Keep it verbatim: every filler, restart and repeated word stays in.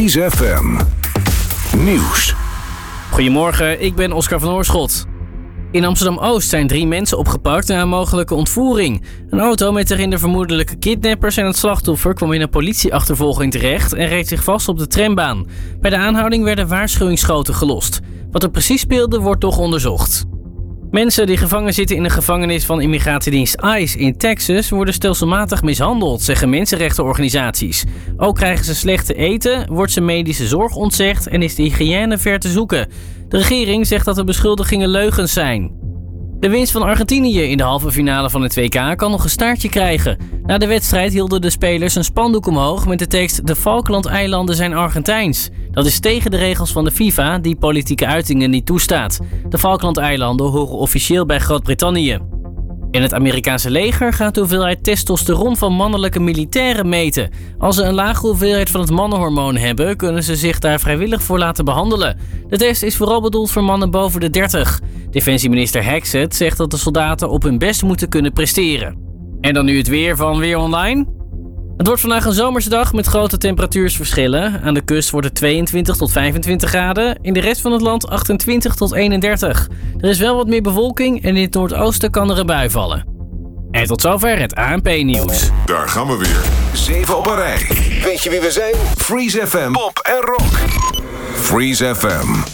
Freeze F M Nieuws. Goedemorgen, ik ben Oscar van Oorschot. In Amsterdam-Oost zijn drie mensen opgepakt na een mogelijke ontvoering. Een auto met erin de vermoedelijke kidnappers en het slachtoffer kwam in een politieachtervolging terecht en reed zich vast op de trambaan. Bij de aanhouding werden waarschuwingsschoten gelost. Wat er precies speelde wordt toch onderzocht. Mensen die gevangen zitten in een gevangenis van immigratiedienst ICE in Texas worden stelselmatig mishandeld, zeggen mensenrechtenorganisaties. Ook krijgen ze slecht te eten, wordt ze medische zorg ontzegd en is de hygiëne ver te zoeken. De regering zegt dat de beschuldigingen leugens zijn. De winst van Argentinië in de halve finale van het W K kan nog een staartje krijgen. Na de wedstrijd hielden de spelers een spandoek omhoog met de tekst "De Falklandeilanden zijn Argentijns". Dat is tegen de regels van de FIFA die politieke uitingen niet toestaat. De Falklandeilanden horen officieel bij Groot-Brittannië. In het Amerikaanse leger gaat de hoeveelheid testosteron van mannelijke militairen meten. Als ze een lage hoeveelheid van het mannenhormoon hebben, kunnen ze zich daar vrijwillig voor laten behandelen. De test is vooral bedoeld voor mannen boven de dertig. Defensieminister Hexet zegt dat de soldaten op hun best moeten kunnen presteren. En dan nu het weer van Weer Online. Het wordt vandaag een zomerse dag met grote temperatuursverschillen. Aan de kust wordt het tweeëntwintig tot vijfentwintig graden. In de rest van het land achtentwintig tot eenendertig. Er is wel wat meer bewolking en in het noordoosten kan er een bui vallen. En tot zover het A N P-nieuws. Daar gaan we weer. Zeven op een rij. Weet je wie we zijn? Freeze F M, pop en rock. Freeze F M.